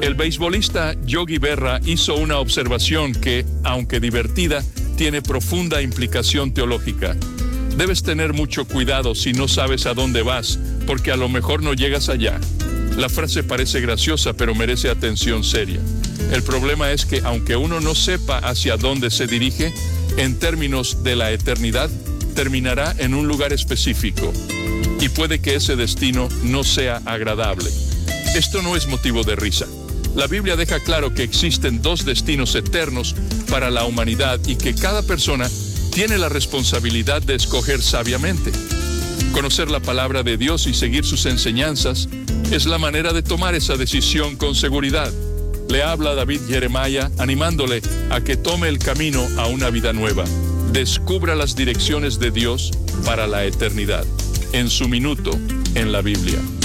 El beisbolista Yogi Berra hizo una observación que, aunque divertida, tiene profunda implicación teológica. Debes tener mucho cuidado si no sabes a dónde vas, porque a lo mejor no llegas allá. La frase parece graciosa, pero merece atención seria. El problema es que, aunque uno no sepa hacia dónde se dirige, en términos de la eternidad, terminará en un lugar específico. Y puede que ese destino no sea agradable. Esto no es motivo de risa. La Biblia deja claro que existen dos destinos eternos para la humanidad y que cada persona tiene la responsabilidad de escoger sabiamente. Conocer la palabra de Dios y seguir sus enseñanzas es la manera de tomar esa decisión con seguridad. Le habla David Jeremiah animándole a que tome el camino a una vida nueva. Descubra las direcciones de Dios para la eternidad. En su minuto en la Biblia.